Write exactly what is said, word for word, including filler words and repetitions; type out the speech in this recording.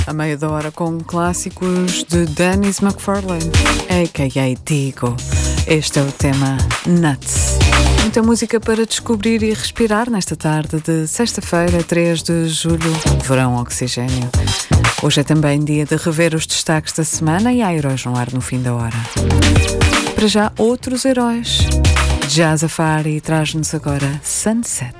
A meia da hora com clássicos de Dennis McFarlane, a k a. Digo. Este é o tema Nuts. Muita música para descobrir e respirar nesta tarde de sexta-feira, três de julho, verão oxigênio. Hoje é também dia de rever os destaques da semana e há heróis no ar no fim da hora. Para já, outros heróis. Jazz Afari traz-nos agora Sunset.